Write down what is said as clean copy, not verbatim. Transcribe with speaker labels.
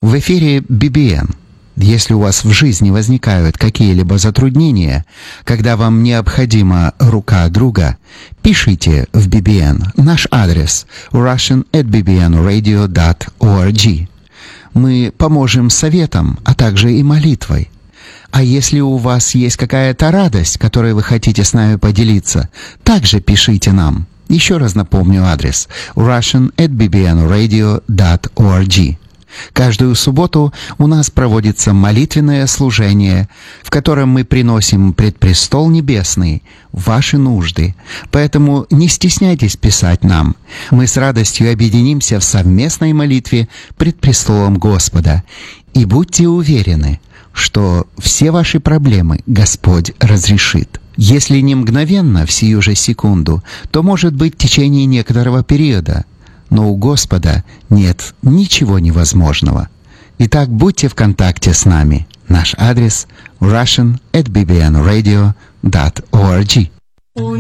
Speaker 1: В эфире BBN. Если у вас в жизни возникают какие-либо затруднения, когда вам необходима рука друга, пишите в BBN. Наш адрес russian@bbnradio.org. Мы поможем советом, а также и молитвой. А если у вас есть какая-то радость, которой вы хотите с нами поделиться, также пишите нам. Еще раз напомню адрес russian@bbnradio.org. Каждую субботу у нас проводится молитвенное служение, в котором мы приносим пред престол небесный ваши нужды. Поэтому не стесняйтесь писать нам. Мы с радостью объединимся в совместной молитве пред престолом Господа. И будьте уверены, что все ваши проблемы Господь разрешит. Если не мгновенно, в сию же секунду, то, может быть, в течение некоторого периода. Но у Господа нет ничего невозможного. Итак, будьте в контакте с нами. Наш адрес russian@bbnradio.org.